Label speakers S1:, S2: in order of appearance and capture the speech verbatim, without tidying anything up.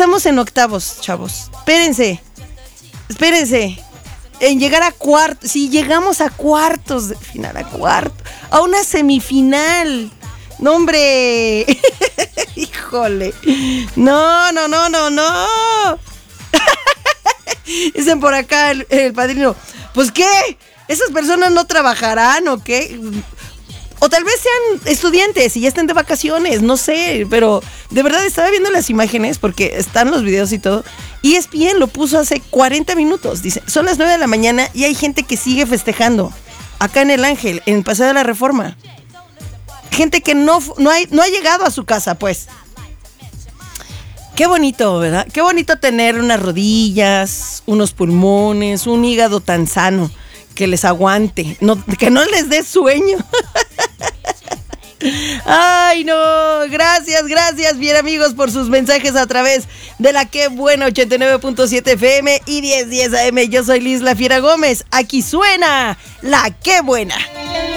S1: estamos en octavos, chavos. Espérense, espérense. En llegar a cuartos, si llegamos a cuartos de final, a cuartos, a una semifinal. No, hombre. Híjole. No, no, no, no, no. Dicen por acá el, el padrino. Pues, ¿qué? ¿Esas personas no trabajarán o qué? O tal vez sean estudiantes y ya estén de vacaciones, no sé. Pero de verdad estaba viendo las imágenes porque están los videos y todo. Y E S P N lo puso hace cuarenta minutos. Dice, son las nueve de la mañana y hay gente que sigue festejando. Acá en El Ángel, en Paseo de la Reforma. Gente que no, no, hay, no ha llegado a su casa, pues. Qué bonito, ¿verdad? Qué bonito tener unas rodillas, unos pulmones, un hígado tan sano que les aguante, no, que no les dé sueño. Ay, no, gracias, gracias, bien amigos, por sus mensajes a través de la Qué Buena ochenta y nueve punto siete F M y diez diez A M. Yo soy Liz La Fiera Gómez, aquí suena la Qué Buena.